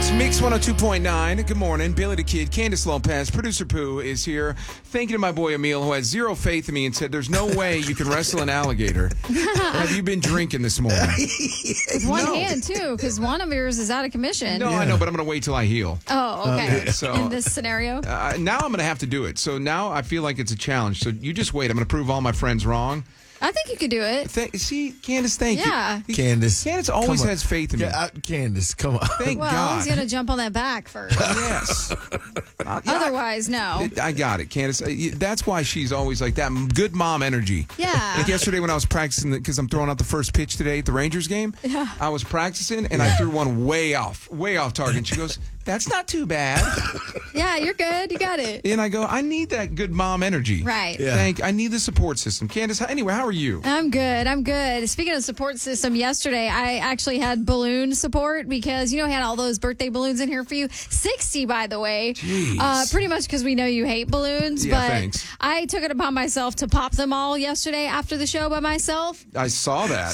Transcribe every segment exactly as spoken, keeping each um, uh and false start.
Mix one oh two point nine. Good morning. Billy the Kid, Candace Lopez, producer Pooh is here. Thanking to my boy Emil, who has zero faith in me and said, there's no way you can wrestle an alligator. Have you been drinking this morning? With one no. hand, too, because one of yours is out of commission. No, yeah. I know, but I'm going to wait till I heal. Oh, okay. Uh, so, in this scenario? Uh, now I'm going to have to do it. So now I feel like it's a challenge. So you just wait. I'm going to prove all my friends wrong. I think you could do it. Th- see, Candace, thank yeah. you. Candace. Candace always has faith in me. Yeah, I, Candace, come on. Thank well, God. he's going to jump on that back first. Yes. Uh, yeah, Otherwise, no. I, I got it, Candace. That's why she's always like that. Good mom energy. Yeah. Like yesterday when I was practicing, because I'm throwing out the first pitch today at the Rangers game, yeah. I was practicing, and I threw one way off, way off target. And she goes, that's not too bad. Yeah, you're good. You got it. And I go, I need that good mom energy. Right. Yeah. Thank. I need the support system. Candace, anyway, how are you? I'm good. I'm good. Speaking of support system, yesterday I actually had balloon support because, you know, I had all those birthday balloons in here for you. sixty, by the way. Jeez. Uh, pretty much because we know you hate balloons. Yeah, but thanks. I took it upon myself to pop them all yesterday after the show by myself. I saw that.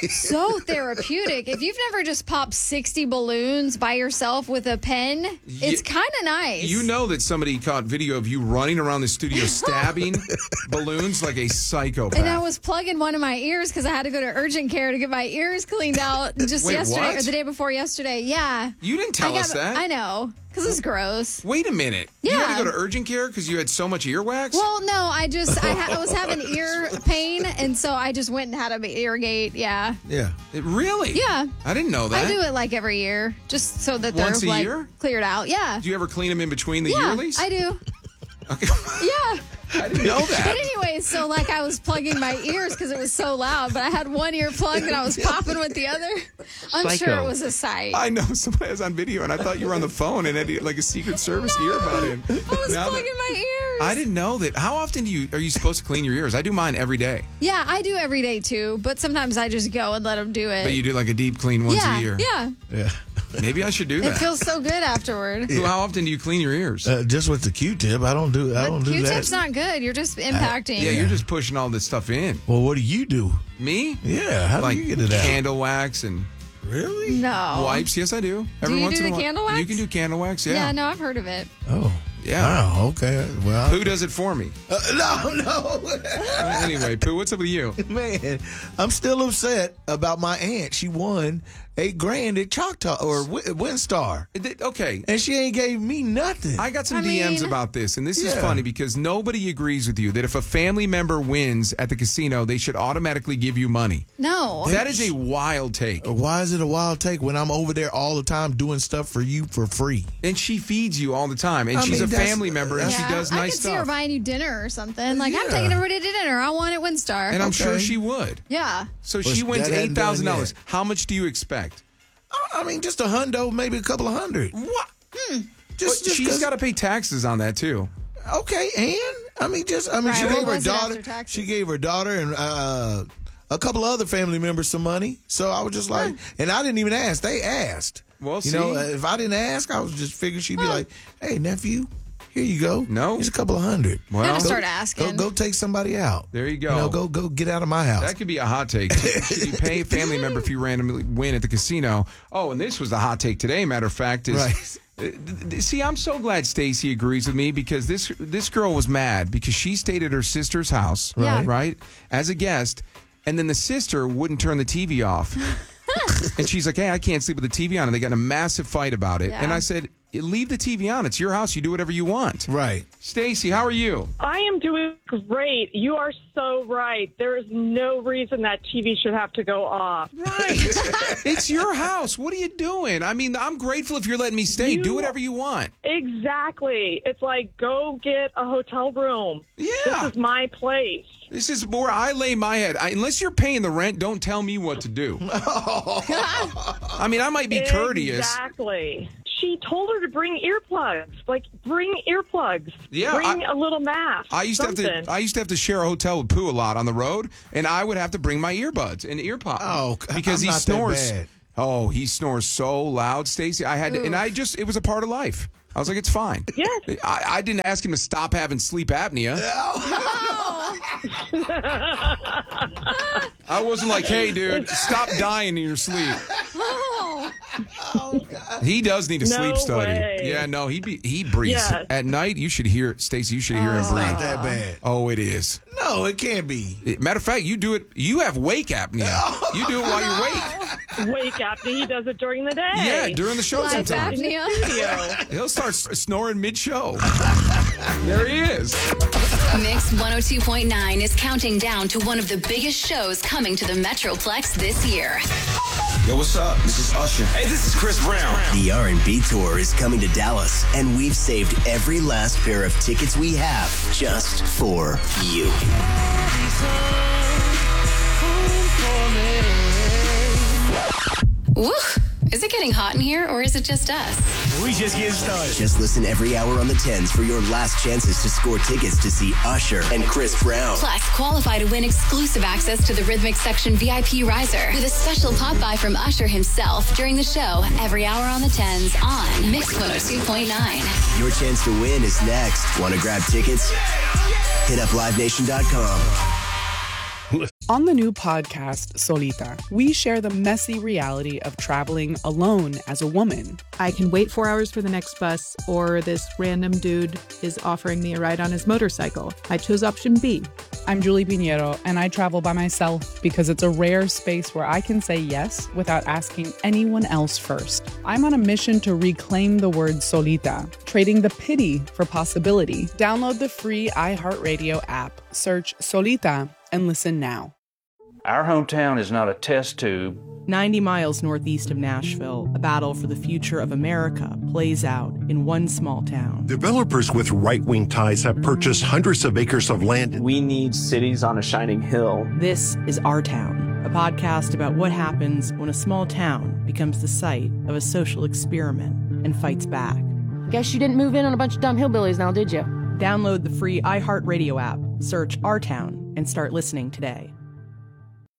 So therapeutic. If you've never just popped sixty balloons by yourself with a pen, it's kind of nice. You know that somebody caught video of you running around the studio stabbing balloons like a psychopath. And I was plugging one in my ears because I had to go to urgent care to get my ears cleaned out just Wait, yesterday what? or the day before yesterday. Yeah. You didn't tell I got, us that. I know. Because it's gross. Wait a minute. Yeah. You had to go to urgent care because you had so much earwax? Well, no, I just, I, ha- I was having ear pain, and so I just went and had an irrigate, yeah. Yeah. It, really? Yeah. I didn't know that. I do it like every year, just so that they're Once a like year? cleared out. Yeah. Do you ever clean them in between the yeah, yearlies? I do. Okay. Yeah. I didn't know that. But anyway, so like I was plugging my ears because it was so loud, but I had one ear plugged and I was popping with the other. I'm Psycho. sure it was a sight. I know somebody was on video, and I thought you were on the phone and had like a Secret Service no, earbud in. I was Now plugging that, my ears. I didn't know that. How often do you are you supposed to clean your ears? I do mine every day. Yeah, I do every day too, but sometimes I just go and let them do it. But you do like a deep clean once yeah, a year. Yeah. Yeah. Maybe I should do It that. feels so good afterward. So how often do you clean your ears? Uh, just with the Q-tip. I don't do I don't But do that. Q-tip's not good. You're just impacting. Yeah, you're just pushing all this stuff in. Well, what do you do? Me? Yeah. How like do you get it out? candle wax and Really? No. wipes. Yes, I do. Every you once do in a the while. candle wax? You can do candle wax. Yeah. Yeah, no, I've heard of it. Oh. Yeah. Wow. Okay. Well. Pooh does it for me. Uh, no, no. Anyway, Pooh, what's up with you? Man, I'm still upset about my aunt. She won eight grand at Choctaw or Wi- Windstar, It- Okay. and she ain't gave me nothing. I got some I D Ms mean- about this, and this is Yeah. funny because nobody agrees with you that if a family member wins at the casino, they should automatically give you money. No. That is a wild take. Why is it a wild take when I'm over there all the time doing stuff for you for free? And she feeds you all the time, and I she's mean, a that's- family member, and Yeah, she does I nice could see her stuff. buying you dinner or something. Like, I'm Yeah. taking everybody to dinner. I want it Windstar. And I'm Okay. sure she would. yeah. So Well, she wins that eight hadn't done thousand dollars. yet. How much do you expect? I mean, just a hundo, maybe a couple of hundred. What? Just, But just she's 'cause- got to pay taxes on that too. Okay, and I mean, just I mean, Right, she what gave her was it after daughter. taxes? She gave her daughter and uh, a couple of other family members some money. So I was just like, and I didn't even ask. They asked. Well, you know, see? uh, if I didn't ask, I was just figuring she'd be like, "Hey, nephew, here you go. No. here's a couple of hundred. Well, Gotta Go- start Go, asking. go take somebody out. There you go. You know, go go get out of my house. That could be a hot take. Should you pay a family member if you randomly win at the casino? Oh, and this was the hot take today. Matter of fact, is Right. uh, th- th- see, I'm so glad Stacy agrees with me because this this girl was mad because she stayed at her sister's house, Yeah. right, as a guest, and then the sister wouldn't turn the T V off, and she's like, "Hey, I can't sleep with the T V on," and they got in a massive fight about it. Yeah. And I said, "Leave the T V on. It's your house. You do whatever you want." Right. Stacy, how are you? I am doing great. You are so right. There is no reason that T V should have to go off. Right. It's your house. What are you doing? I mean, I'm grateful if you're letting me stay. You- Do whatever you want. Exactly. It's like, go get a hotel room. Yeah. This is my place. This is where I lay my head. I, unless you're paying the rent, don't tell me what to do. I mean, I might be courteous. Exactly. She told her to bring earplugs. Like, bring earplugs. Yeah, Bring I- a little mask. I used something. to have to. I used to have to share a hotel with Pooh a lot on the road, and I would have to bring my earbuds and ear pop. Oh, because I'm he not that snores. bad. Oh, he snores so loud, Stacy. I had, to, and I just. It was a part of life. I was like, it's fine. Yes. I, I didn't ask him to stop having sleep apnea. I wasn't like, hey, dude, stop dying in your sleep. Oh. Oh, God. He does need a No sleep study. way. Yeah, no, he be, he breathes Yes. at night. You should hear Stacey. You should hear him It's breathe. not that bad. Oh, it is. No, it can't be. It- matter of fact, you do it. You have wake apnea. You do it while you're awake. Wake apnea. He does it during the day. Yeah, during the show Life sometimes. apnea. Video. He'll start s- snoring mid-show. There he is. Mix one oh two point nine is counting down to one of the biggest shows coming to the Metroplex this year. Yo, what's up? This is Usher. Hey, this is Chris Brown. The R and B tour is coming to Dallas, and we've saved every last pair of tickets we have just for you. Woo! Is it getting hot in here, or is it just us? We just getting started. Just listen every hour on the tens for your last chances to score tickets to see Usher and Chris Brown. Plus, qualify to win exclusive access to the Rhythmic Section V I P riser with a special pop-by from Usher himself during the show every hour on the tens on Mix one oh two point nine. Your chance to win is next. Want to grab tickets? Hit up live nation dot com. On the new podcast, Solita, we share the messy reality of traveling alone as a woman. I can wait four hours for the next bus, or this random dude is offering me a ride on his motorcycle. I chose option B. I'm Julie Pinheiro, and I travel by myself because it's a rare space where I can say yes without asking anyone else first. I'm on a mission to reclaim the word solita, trading the pity for possibility. Download the free iHeartRadio app, search Solita, and listen now. Our hometown is not a test tube. ninety miles northeast of Nashville, a battle for the future of America plays out in one small town. Developers with right-wing ties have purchased hundreds of acres of land. We need cities on a shining hill. This is Our Town, a podcast about what happens when a small town becomes the site of a social experiment and fights back. Guess you didn't move in on a bunch of dumb hillbillies now, did you? Download the free iHeartRadio app, search Our Town, and start listening today.